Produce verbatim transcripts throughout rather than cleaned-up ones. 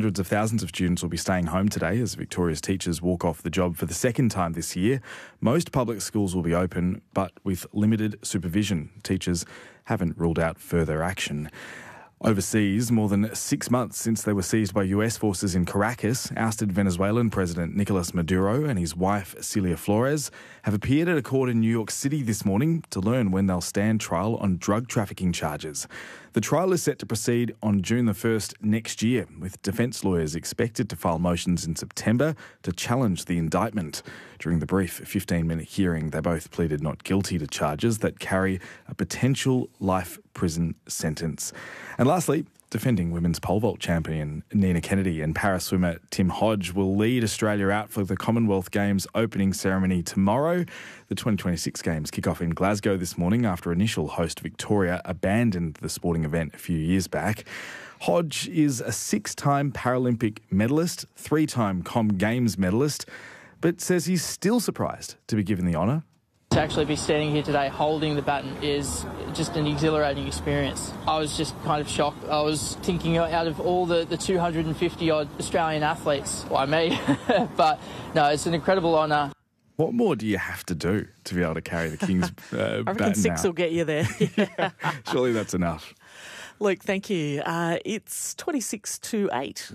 Hundreds of thousands of students will be staying home today as Victoria's teachers walk off the job for the second time this year. Most public schools will be open, but with limited supervision. Teachers haven't ruled out further action. Overseas, more than six months since they were seized by U S forces in Caracas, ousted Venezuelan President Nicolas Maduro and his wife Celia Flores have appeared at a court in New York City this morning to learn when they'll stand trial on drug trafficking charges. The trial is set to proceed on June the first next year, with defence lawyers expected to file motions in September to challenge the indictment. During the brief fifteen-minute hearing, they both pleaded not guilty to charges that carry a potential life prison sentence. And lastly, defending women's pole vault champion Nina Kennedy and para-swimmer Tim Hodge will lead Australia out for the Commonwealth Games opening ceremony tomorrow. The twenty twenty-six Games kick off in Glasgow this morning after initial host Victoria abandoned the sporting event a few years back. Hodge is a six-time Paralympic medalist, three-time Com Games medalist, but says he's still surprised to be given the honour. To actually be standing here today holding the baton is just an exhilarating experience. I was just kind of shocked. I was thinking out of all the, the two hundred fifty odd Australian athletes, why me? But no, it's an incredible honour. What more do you have to do to be able to carry the King's uh, I reckon baton six now? will get you there. Yeah, surely that's enough. Luke, thank you. Uh, it's twenty-six to eight.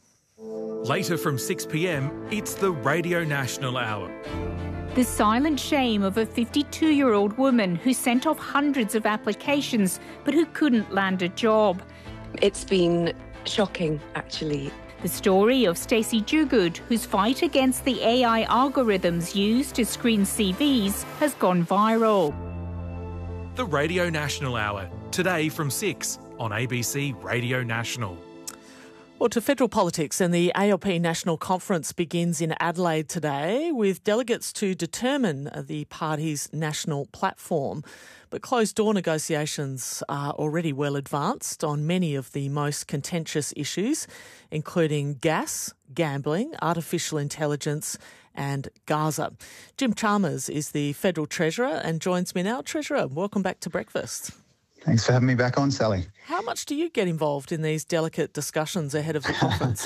Later from six p m, it's the Radio National Hour. The silent shame of a fifty-two-year-old woman who sent off hundreds of applications but who couldn't land a job. It's been shocking, actually. The story of Stacey Jugood, whose fight against the A I algorithms used to screen C Vs has gone viral. The Radio National Hour, today from six on A B C Radio National. Well, to federal politics, and the A L P National Conference begins in Adelaide today with delegates to determine the party's national platform. But closed-door negotiations are already well advanced on many of the most contentious issues, including gas, gambling, artificial intelligence and Gaza. Jim Chalmers is the Federal Treasurer and joins me now. Treasurer, welcome back to Breakfast. Thanks for having me back on, Sally. How much do you get involved in these delicate discussions ahead of the conference?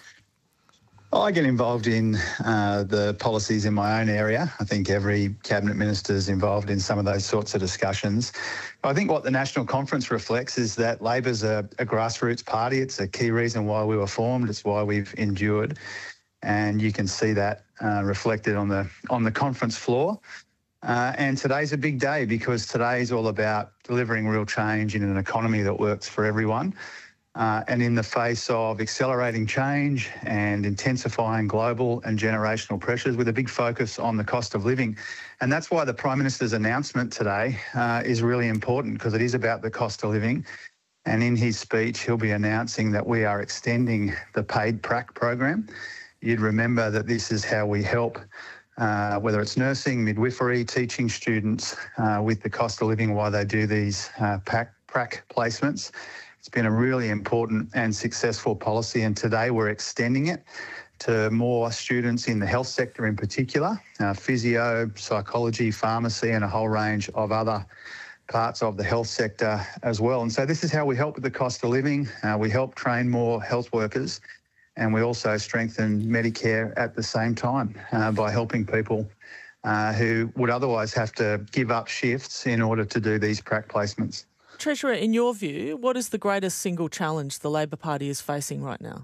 Well, I get involved in uh, the policies in my own area. I think every cabinet minister is involved in some of those sorts of discussions. I think what the National Conference reflects is that Labor's a, a grassroots party. It's a key reason why we were formed. It's why we've endured. And you can see that uh, reflected on the on the conference floor. Uh, and today's a big day because today's all about delivering real change in an economy that works for everyone. Uh, and in the face of accelerating change and intensifying global and generational pressures with a big focus on the cost of living. And that's why the Prime Minister's announcement today uh, is really important, because it is about the cost of living. And in his speech, he'll be announcing that we are extending the paid prac program. You'd remember that this is how we help Uh, whether it's nursing, midwifery, teaching students uh, with the cost of living while they do these uh, prac placements. It's been a really important and successful policy, and today we're extending it to more students in the health sector in particular, uh, physio, psychology, pharmacy and a whole range of other parts of the health sector as well. And so this is how we help with the cost of living. Uh, we help train more health workers. And we also strengthen Medicare at the same time uh, by helping people uh, who would otherwise have to give up shifts in order to do these prac placements. Treasurer, in your view, what is the greatest single challenge the Labor Party is facing right now?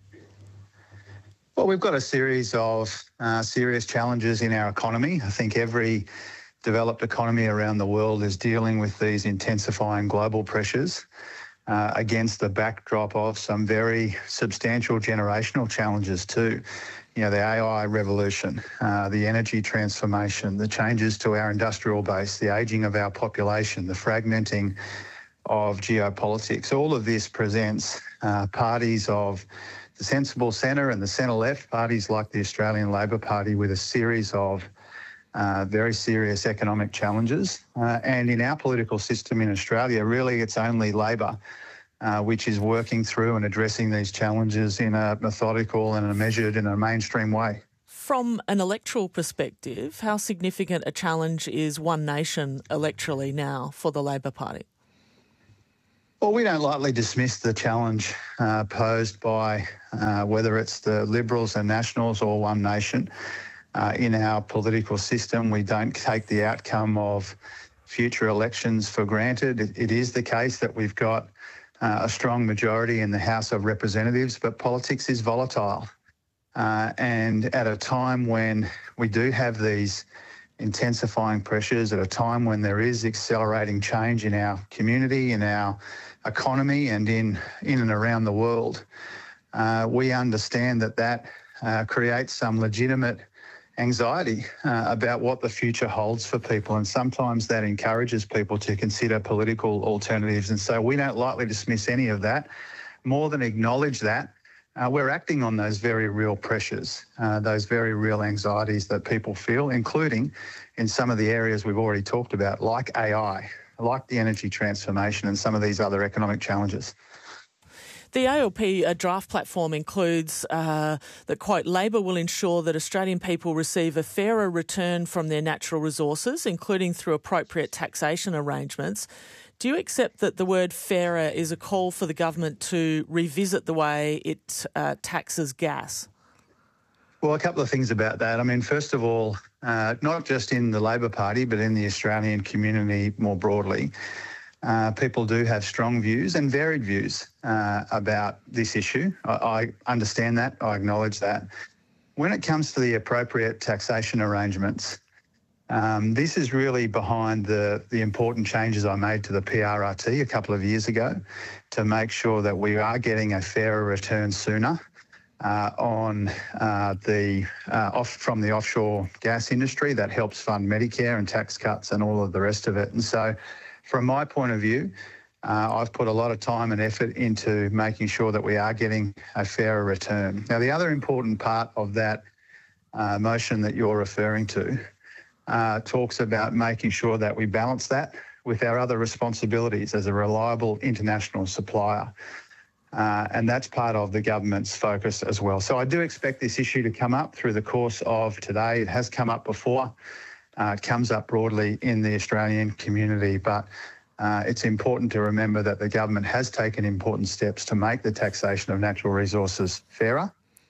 Well, we've got a series of uh, serious challenges in our economy. I think every developed economy around the world is dealing with these intensifying global pressures. Uh, against the backdrop of some very substantial generational challenges too. You know, the A I revolution, uh, the energy transformation, the changes to our industrial base, the ageing of our population, the fragmenting of geopolitics. All of this presents uh, parties of the sensible centre and the centre-left, parties like the Australian Labor Party, with a series of Uh, very serious economic challenges. Uh, and in our political system in Australia, really it's only Labor uh, which is working through and addressing these challenges in a methodical and a measured and a mainstream way. From an electoral perspective, how significant a challenge is One Nation electorally now for the Labor Party? Well, we don't lightly dismiss the challenge uh, posed by uh, whether it's the Liberals and Nationals or One Nation. Uh, in our political system, we don't take the outcome of future elections for granted. It, it is the case that we've got uh, a strong majority in the House of Representatives, but politics is volatile. Uh, and at a time when we do have these intensifying pressures, at a time when there is accelerating change in our community, in our economy and in, in and around the world, uh, we understand that that uh, creates some legitimate anxiety uh, about what the future holds for people, and sometimes that encourages people to consider political alternatives. And so we don't lightly dismiss any of that. More than acknowledge that, uh, we're acting on those very real pressures, uh, those very real anxieties that people feel, including in some of the areas we've already talked about, like A I, like the energy transformation and some of these other economic challenges. The A L P uh, draft platform includes uh, that, quote, Labor will ensure that Australian people receive a fairer return from their natural resources, including through appropriate taxation arrangements. Do you accept that the word fairer is a call for the government to revisit the way it uh, taxes gas? Well, a couple of things about that. I mean, first of all, uh, not just in the Labor Party, but in the Australian community more broadly, Uh, people do have strong views and varied views uh, about this issue. I, I understand that. I acknowledge that. When it comes to the appropriate taxation arrangements, um, this is really behind the, the important changes I made to the P R R T a couple of years ago to make sure that we are getting a fairer return sooner uh, on uh, the uh, off from the offshore gas industry. That helps fund Medicare and tax cuts and all of the rest of it. And so, from my point of view, uh, I've put a lot of time and effort into making sure that we are getting a fairer return. Now, the other important part of that uh, motion that you're referring to uh, talks about making sure that we balance that with our other responsibilities as a reliable international supplier. Uh, and that's part of the government's focus as well. So I do expect this issue to come up through the course of today. It has come up before. Uh, it comes up broadly in the Australian community, but uh, it's important to remember that the government has taken important steps to make the taxation of natural resources fairer,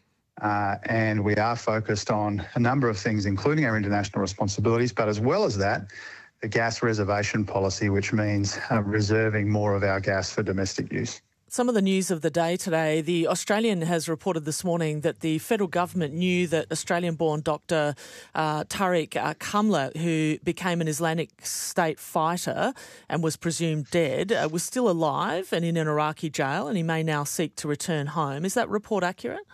uh, and we are focused on a number of things, including our international responsibilities, but as well as that, the gas reservation policy, which means uh, reserving more of our gas for domestic use. Some of the news of the day today, the Australian has reported this morning that the federal government knew that Australian-born doctor uh, Tariq uh, Kamla, who became an Islamic State fighter and was presumed dead, uh, was still alive and in an Iraqi jail, and he may now seek to return home. Is that report accurate?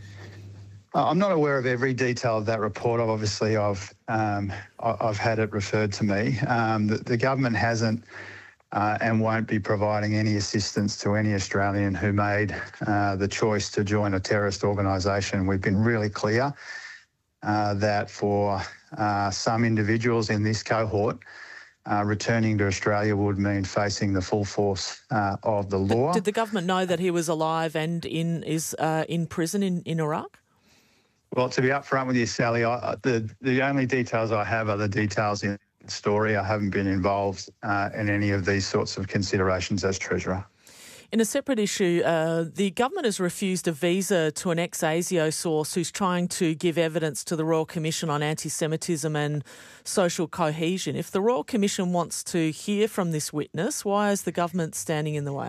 Uh, I'm not aware of every detail of that report. Obviously, I've um, I've had it referred to me. Um, the, the government hasn't Uh, and won't be providing any assistance to any Australian who made uh, the choice to join a terrorist organisation. We've been really clear uh, that for uh, some individuals in this cohort, uh, returning to Australia would mean facing the full force uh, of the law. Did the government know that he was alive and in is uh, in prison in, in Iraq? Well, to be upfront with you, Sally, I, the, the only details I have are the details in story. I haven't been involved uh, in any of these sorts of considerations as Treasurer. In a separate issue, uh, the government has refused a visa to an ex-ASIO source who's trying to give evidence to the Royal Commission on Anti-Semitism and Social Cohesion. If the Royal Commission wants to hear from this witness, why is the government standing in the way?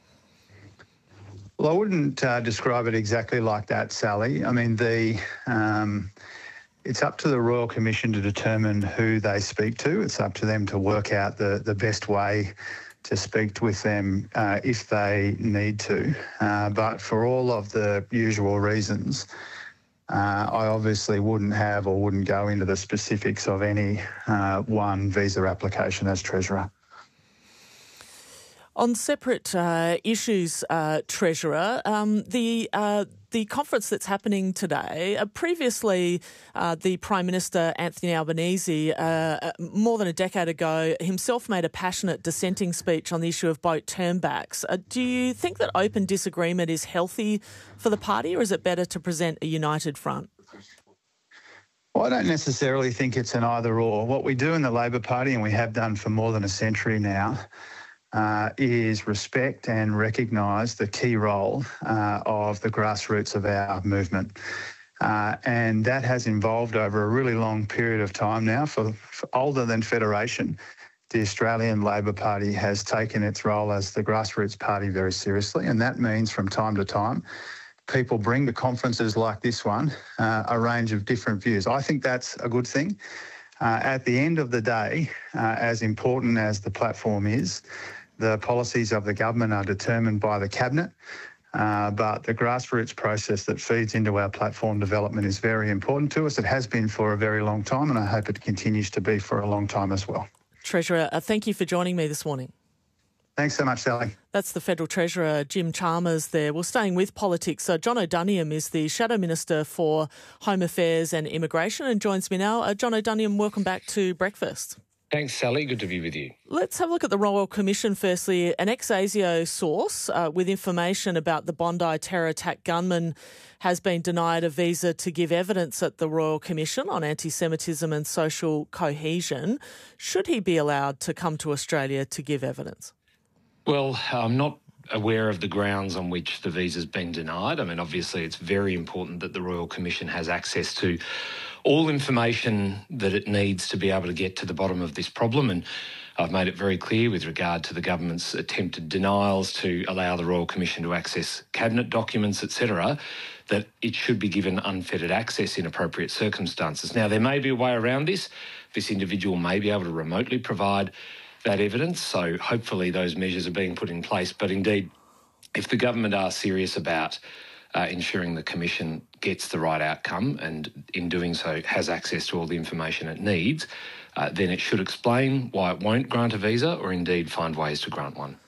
Well, I wouldn't uh, describe it exactly like that, Sally. I mean, the... Um, It's up to the Royal Commission to determine who they speak to. It's up to them to work out the, the best way to speak with them uh, if they need to. Uh, but for all of the usual reasons, uh, I obviously wouldn't have or wouldn't go into the specifics of any uh, one visa application as Treasurer. On separate uh, issues, uh, Treasurer, um, the uh, the conference that's happening today, uh, previously uh, the Prime Minister, Anthony Albanese, uh, more than a decade ago, himself made a passionate dissenting speech on the issue of boat turnbacks. Uh, do you think that open disagreement is healthy for the party, or is it better to present a united front? Well, I don't necessarily think it's an either or. What we do in the Labor Party, and we have done for more than a century now, uh, is respect and recognise the key role uh, of the grassroots of our movement. Uh, and that has evolved over a really long period of time now. For, for older than Federation, the Australian Labor Party has taken its role as the grassroots party very seriously, and that means from time to time people bring to conferences like this one uh, a range of different views. I think that's a good thing. Uh, at the end of the day, uh, as important as the platform is, the policies of the government are determined by the Cabinet, uh, but the grassroots process that feeds into our platform development is very important to us. It has been for a very long time, and I hope it continues to be for a long time as well. Treasurer, uh, thank you for joining me this morning. Thanks so much, Sally. That's the Federal Treasurer, Jim Chalmers there. Well, staying with politics, uh, John O'Doniam is the Shadow Minister for Home Affairs and Immigration and joins me now. Uh, John O'Doniam, welcome back to Breakfast. Thanks, Sally. Good to be with you. Let's have a look at the Royal Commission firstly. An ex-ASIO source uh, with information about the Bondi terror attack gunman has been denied a visa to give evidence at the Royal Commission on anti-Semitism and social cohesion. Should he be allowed to come to Australia to give evidence? Well, I'm not aware of the grounds on which the visa's been denied. I mean, obviously it's very important that the Royal Commission has access to all information that it needs to be able to get to the bottom of this problem, and I've made it very clear with regard to the government's attempted denials to allow the Royal Commission to access cabinet documents, et cetera, that it should be given unfettered access in appropriate circumstances. Now, there may be a way around this. This individual may be able to remotely provide that evidence, so hopefully those measures are being put in place. But indeed, if the government are serious about uh, ensuring the Commission gets the right outcome and in doing so has access to all the information it needs, uh, then it should explain why it won't grant a visa or indeed find ways to grant one.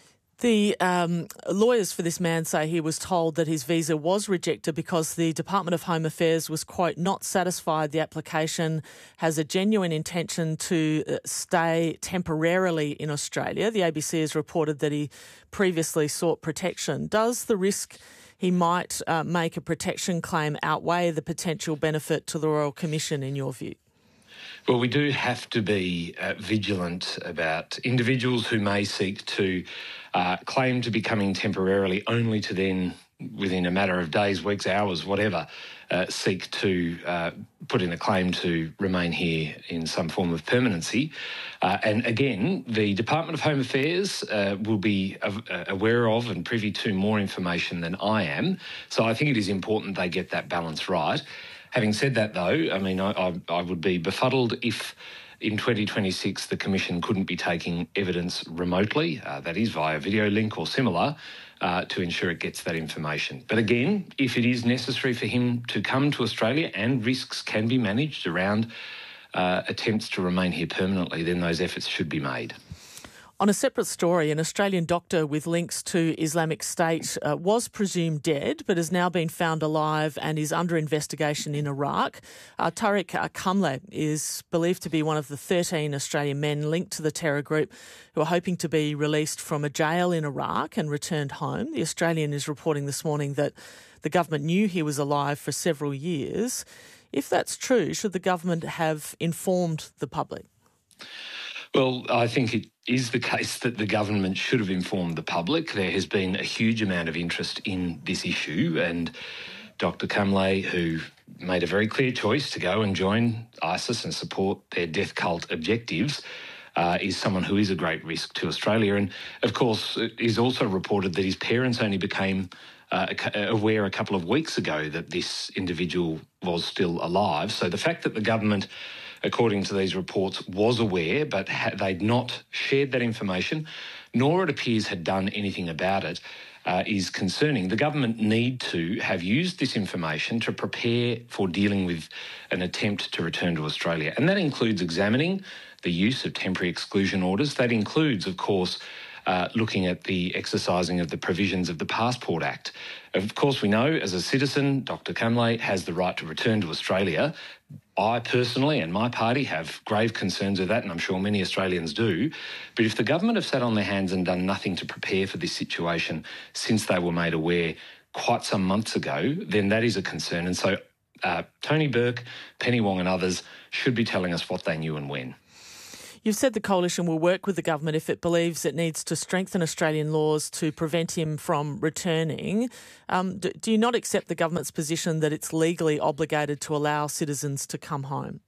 The um, lawyers for this man say he was told that his visa was rejected because the Department of Home Affairs was, quote, not satisfied the application has a genuine intention to stay temporarily in Australia. The A B C has reported that he previously sought protection. Does the risk he might uh, make a protection claim outweigh the potential benefit to the Royal Commission, in your view? Well, we do have to be uh, vigilant about individuals who may seek to uh, claim to be coming temporarily only to then, within a matter of days, weeks, hours, whatever, uh, seek to uh, put in a claim to remain here in some form of permanency. Uh, and again, the Department of Home Affairs uh, will be uh, aware of and privy to more information than I am. So I think it is important they get that balance right. Having said that, though, I mean, I, I, I would be befuddled if in twenty twenty-six the Commission couldn't be taking evidence remotely, uh, that is via video link or similar, uh, to ensure it gets that information. But again, if it is necessary for him to come to Australia and risks can be managed around uh, attempts to remain here permanently, then those efforts should be made. On a separate story, an Australian doctor with links to Islamic State uh, was presumed dead but has now been found alive and is under investigation in Iraq. Uh, Tariq uh, Kamle is believed to be one of the thirteen Australian men linked to the terror group who are hoping to be released from a jail in Iraq and returned home. The Australian is reporting this morning that the government knew he was alive for several years. If that's true, should the government have informed the public? Well, I think it is the case that the government should have informed the public. There has been a huge amount of interest in this issue, and Doctor Kamle, who made a very clear choice to go and join ISIS and support their death cult objectives, uh, is someone who is a great risk to Australia. And, of course, it is also reported that his parents only became uh, aware a couple of weeks ago that this individual was still alive. So the fact that the government, according to these reports, was aware, but ha- they'd not shared that information, nor it appears had done anything about it, uh, is concerning. The government need to have used this information to prepare for dealing with an attempt to return to Australia. And that includes examining the use of temporary exclusion orders. That includes, of course, Uh, looking at the exercising of the provisions of the Passport Act. Of course, we know as a citizen, Doctor Kamle has the right to return to Australia. I personally and my party have grave concerns with that, and I'm sure many Australians do. But if the government have sat on their hands and done nothing to prepare for this situation since they were made aware quite some months ago, then that is a concern. And so uh, Tony Burke, Penny Wong and others should be telling us what they knew and when. You've said the coalition will work with the government if it believes it needs to strengthen Australian laws to prevent him from returning. Um, do, do you not accept the government's position that it's legally obligated to allow citizens to come home?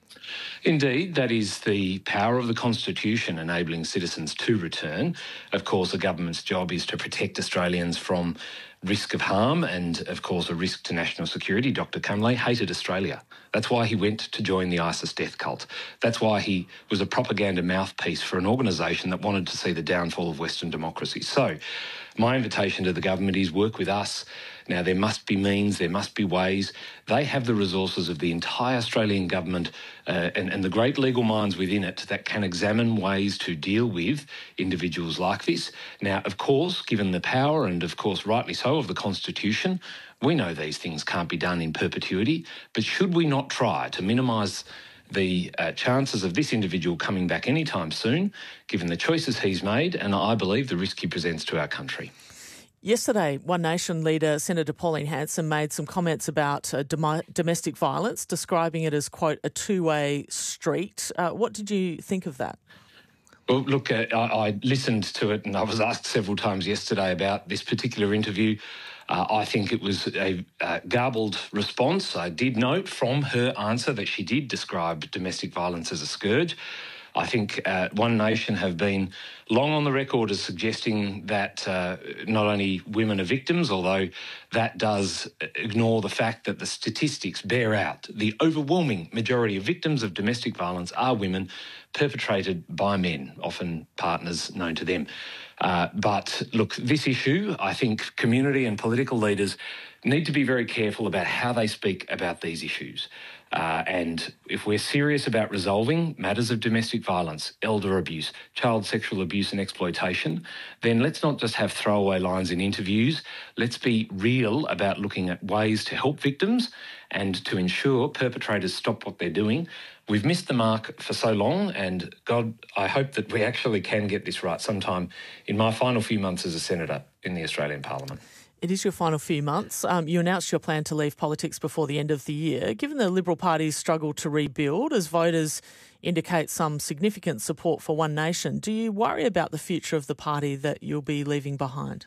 Indeed, that is the power of the Constitution, enabling citizens to return. Of course, the government's job is to protect Australians from risk of harm and, of course, a risk to national security. Doctor Cumlay hated Australia. That's why he went to join the ISIS death cult. That's why he was a propaganda mouthpiece for an organisation that wanted to see the downfall of Western democracy. So my invitation to the government is work with us. Now, there must be means, there must be ways. They have the resources of the entire Australian government uh, and, and the great legal minds within it that can examine ways to deal with individuals like this. Now, of course, given the power and, of course, rightly so, of the Constitution, we know these things can't be done in perpetuity, but should we not try to minimise the uh, chances of this individual coming back anytime soon, given the choices he's made and I believe the risk he presents to our country? Yesterday, One Nation leader Senator Pauline Hanson made some comments about uh, dom- domestic violence, describing it as, quote, a two-way street. Uh, what did you think of that? Well, look, uh, I, I listened to it and I was asked several times yesterday about this particular interview. Uh, I think it was a uh, garbled response. I did note from her answer that she did describe domestic violence as a scourge. I think uh, One Nation have been long on the record as suggesting that uh, not only women are victims, although that does ignore the fact that the statistics bear out the overwhelming majority of victims of domestic violence are women perpetrated by men, often partners known to them. Uh, but look, this issue, I think community and political leaders need to be very careful about how they speak about these issues. Uh, and if we're serious about resolving matters of domestic violence, elder abuse, child sexual abuse and exploitation, then let's not just have throwaway lines in interviews. Let's be real about looking at ways to help victims and to ensure perpetrators stop what they're doing. We've missed the mark for so long, and God, I hope that we actually can get this right sometime in my final few months as a senator in the Australian Parliament. It is your final few months. Um, you announced your plan to leave politics before the end of the year. Given the Liberal Party's struggle to rebuild, as voters indicate some significant support for One Nation, do you worry about the future of the party that you'll be leaving behind?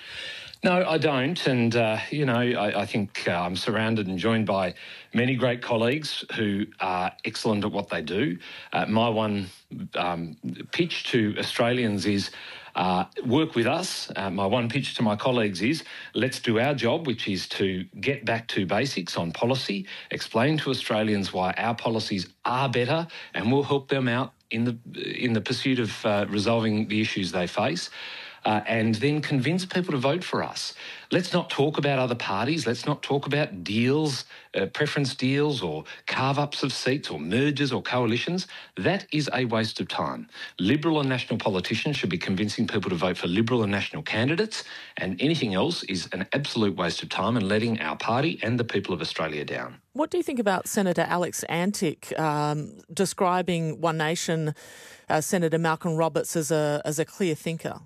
No, I don't. And, uh, you know, I, I think uh, I'm surrounded and joined by many great colleagues who are excellent at what they do. Uh, my one um, pitch to Australians is Uh, work with us. Uh, my one pitch to my colleagues is let's do our job, which is to get back to basics on policy, explain to Australians why our policies are better, and we'll help them out in the in the pursuit of uh, resolving the issues they face. Uh, and then convince people to vote for us. Let's not talk about other parties. Let's not talk about deals, uh, preference deals or carve-ups of seats or mergers or coalitions. That is a waste of time. Liberal and national politicians should be convincing people to vote for Liberal and national candidates, and anything else is an absolute waste of time and letting our party and the people of Australia down. What do you think about Senator Alex Antic um, describing One Nation, uh, Senator Malcolm Roberts, as a as a clear thinker?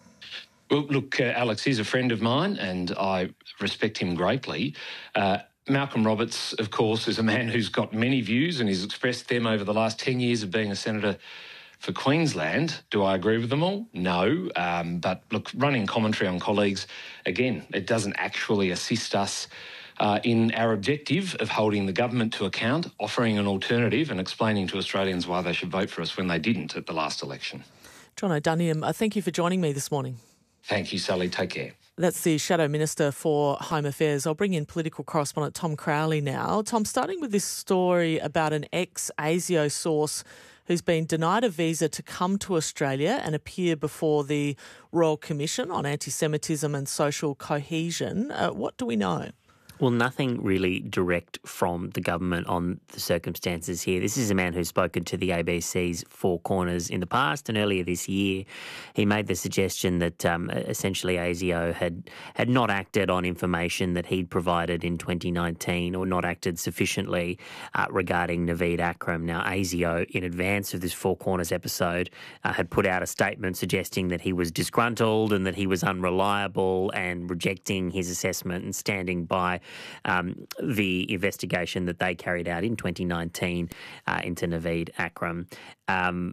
Well, look, uh, Alex is a friend of mine and I respect him greatly. Uh, Malcolm Roberts, of course, is a man who's got many views and he's expressed them over the last ten years of being a senator for Queensland. Do I agree with them all? No. Um, but look, running commentary on colleagues, again, it doesn't actually assist us uh, in our objective of holding the government to account, offering an alternative and explaining to Australians why they should vote for us when they didn't at the last election. John O'Duniam, uh, thank you for joining me this morning. Thank you, Sally. Take care. That's the Shadow Minister for Home Affairs. I'll bring in political correspondent Tom Crowley now. Tom, starting with this story about an ex-ASIO source who's been denied a visa to come to Australia and appear before the Royal Commission on Anti-Semitism and Social Cohesion. Uh, what do we know? Well, nothing really direct from the government on the circumstances here. This is a man who's spoken to the A B C's Four Corners in the past, and earlier this year he made the suggestion that um, essentially ASIO had, had not acted on information that he'd provided in twenty nineteen or not acted sufficiently uh, regarding Naveed Akram. Now, ASIO, in advance of this Four Corners episode, uh, had put out a statement suggesting that he was disgruntled and that he was unreliable and rejecting his assessment and standing by Um, the investigation that they carried out in twenty nineteen uh, into Naveed Akram. Um,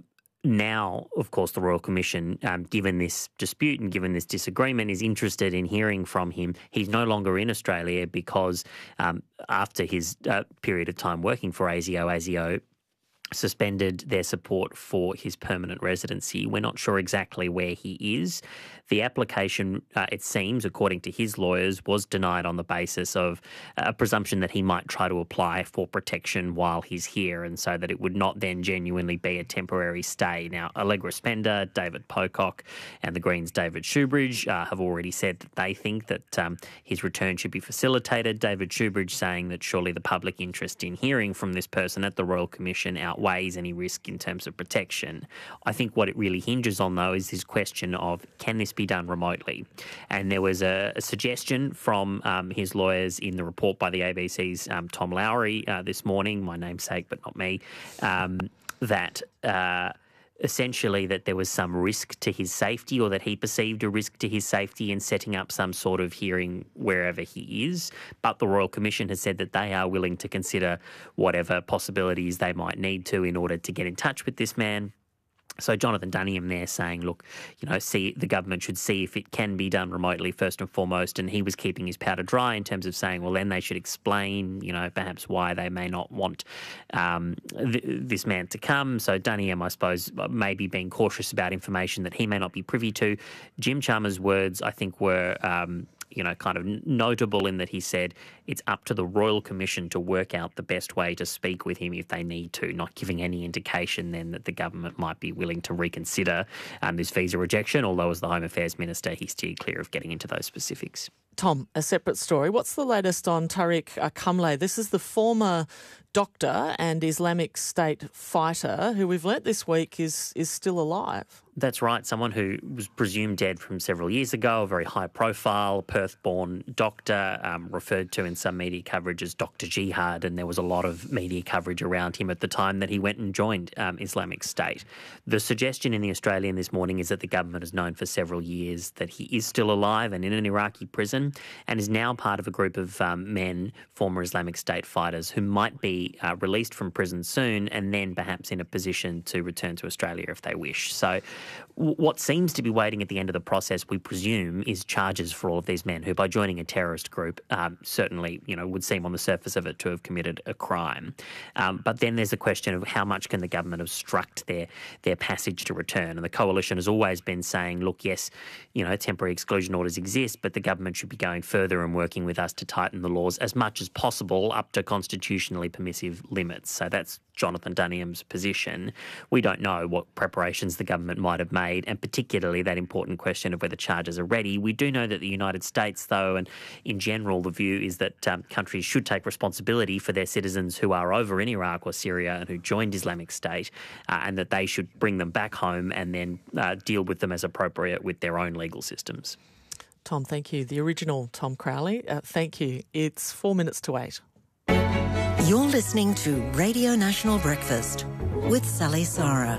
now, of course, the Royal Commission, um, given this dispute and given this disagreement, is interested in hearing from him. He's no longer in Australia because um, after his uh, period of time working for ASIO, ASIO suspended their support for his permanent residency. We're not sure exactly where he is. The application, uh, it seems, according to his lawyers, was denied on the basis of a presumption that he might try to apply for protection while he's here, and so that it would not then genuinely be a temporary stay. Now, Allegra Spender, David Pocock and the Greens' David Shoebridge uh, have already said that they think that um, his return should be facilitated. David Shoebridge saying that surely the public interest in hearing from this person at the Royal Commission outweighs outweighs any risk in terms of protection. I think what it really hinges on, though, is this question of can this be done remotely? And there was a, a suggestion from um, his lawyers in the report by the A B C's um, Tom Lowry uh, this morning, my namesake but not me, um, that... Uh, essentially that there was some risk to his safety, or that he perceived a risk to his safety in setting up some sort of hearing wherever he is. But the Royal Commission has said that they are willing to consider whatever possibilities they might need to in order to get in touch with this man. So Jonathan Duniam there saying, look, you know, see, the government should see if it can be done remotely first and foremost. And he was keeping his powder dry in terms of saying, well, then they should explain, you know, perhaps why they may not want um, th- this man to come. So Duniam, I suppose, maybe being cautious about information that he may not be privy to. Jim Chalmers' words, I think, were... Um, you know, kind of notable in that he said it's up to the Royal Commission to work out the best way to speak with him if they need to, not giving any indication then that the government might be willing to reconsider um, this visa rejection, although as the Home Affairs Minister, he steered clear of getting into those specifics. Tom, a separate story. What's the latest on Tariq Kamle? This is the former doctor and Islamic State fighter who we've learnt this week is is still alive. That's right. Someone who was presumed dead from several years ago, a very high-profile Perth-born doctor, um, referred to in some media coverage as Doctor Jihad, and there was a lot of media coverage around him at the time that he went and joined um, Islamic State. The suggestion in The Australian this morning is that the government has known for several years that he is still alive and in an Iraqi prison, and is now part of a group of um, men, former Islamic State fighters, who might be uh, released from prison soon and then perhaps in a position to return to Australia if they wish. So what seems to be waiting at the end of the process, we presume, is charges for all of these men who, by joining a terrorist group, um, certainly, you know, would seem on the surface of it to have committed a crime. Um, but then there's a question of how much can the government obstruct their their passage to return. And the coalition has always been saying, look, yes, you know, temporary exclusion orders exist, but the government should be going further and working with us to tighten the laws as much as possible up to constitutionally permissive limits. So that's Jonathan Duniam's position. We don't know what preparations the government might have made, and particularly that important question of whether charges are ready. We do know that the United States, though, and in general the view is that um, countries should take responsibility for their citizens who are over in Iraq or Syria and who joined Islamic State, uh, and that they should bring them back home and then uh, deal with them as appropriate with their own legal systems. Tom, thank you. The original Tom Crowley, uh, thank you. It's four minutes to eight. You're listening to Radio National Breakfast with Sally Sarah.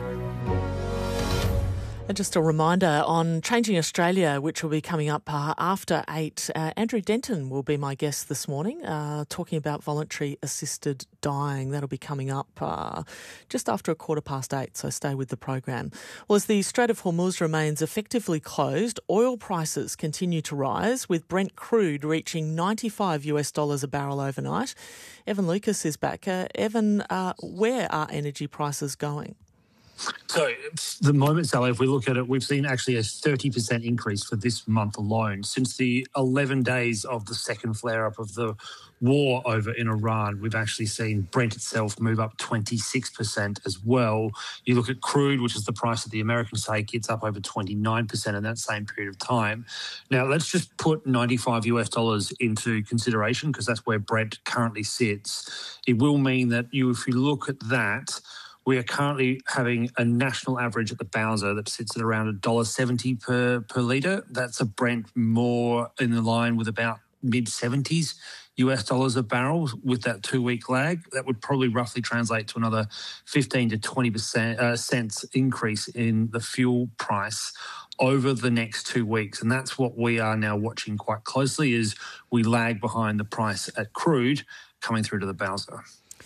And just a reminder on Changing Australia, which will be coming up uh, after eight. Uh, Andrew Denton will be my guest this morning, uh, talking about voluntary assisted dying. That'll be coming up uh, just after a quarter past eight, so stay with the program. Well, as the Strait of Hormuz remains effectively closed, oil prices continue to rise, with Brent crude reaching ninety-five US dollars a barrel overnight. Evan Lucas is back. Uh, Evan, uh, where are energy prices going? So the moment, Sally, if we look at it, we've seen actually a thirty percent increase for this month alone. Since the eleven days of the second flare-up of the war over in Iran, we've actually seen Brent itself move up twenty-six percent as well. You look at crude, which is the price that the Americans take, it's up over twenty-nine percent in that same period of time. Now, let's just put ninety-five US dollars into consideration, because that's where Brent currently sits. It will mean that you, if you look at that, we are currently having a national average at the Bowser that sits at around one dollar seventy per, per litre. That's a Brent more in the line with about mid-seventies US dollars a barrel with that two-week lag. That would probably roughly translate to another fifteen to twenty percent uh, cents increase in the fuel price over the next two weeks. And that's what we are now watching quite closely, is we lag behind the price at crude coming through to the Bowser.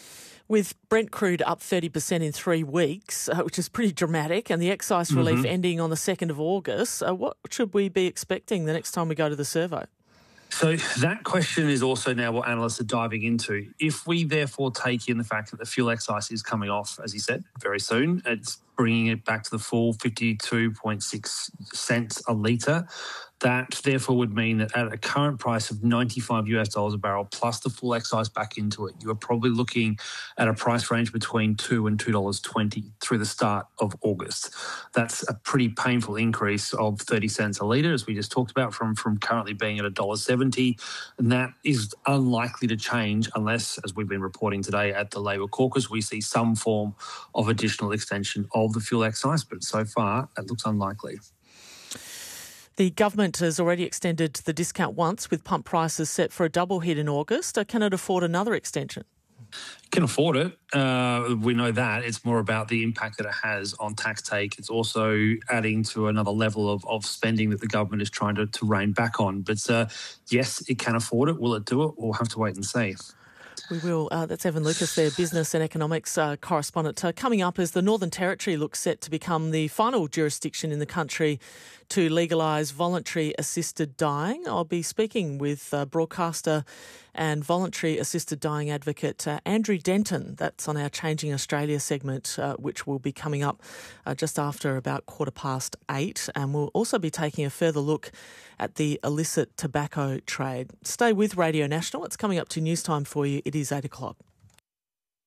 With Brent crude up thirty percent in three weeks, uh, which is pretty dramatic, and the excise relief mm-hmm. ending on the second of August, uh, what should we be expecting the next time we go to the servo? So that question is also now what analysts are diving into. If we therefore take in the fact that the fuel excise is coming off, as you said, very soon, it's bringing it back to the full fifty-two point six cents a litre. That therefore would mean that at a current price of ninety-five US dollars a barrel plus the full excise back into it, you are probably looking at a price range between two and two dollars twenty through the start of August. That's a pretty painful increase of thirty cents a litre, as we just talked about, from, from currently being at one dollar seventy. And that is unlikely to change unless, as we've been reporting today at the Labor caucus, we see some form of additional extension of the fuel excise. But so far, it looks unlikely. The government has already extended the discount once, with pump prices set for a double hit in August. Can it afford another extension? Can afford it. Uh, we know that. It's more about the impact that it has on tax take. It's also adding to another level of, of spending that the government is trying to, to rein back on. But uh, yes, it can afford it. Will it do it? We'll have to wait and see. We will. Uh, that's Evan Lucas there, business and economics uh, correspondent. Uh, coming up as the Northern Territory looks set to become the final jurisdiction in the country to legalise voluntary assisted dying. I'll be speaking with uh, broadcaster and voluntary assisted dying advocate uh, Andrew Denton. That's on our Changing Australia segment, uh, which will be coming up uh, just after about quarter past eight. And we'll also be taking a further look at the illicit tobacco trade. Stay with Radio National. It's coming up to news time for you. It is eight o'clock.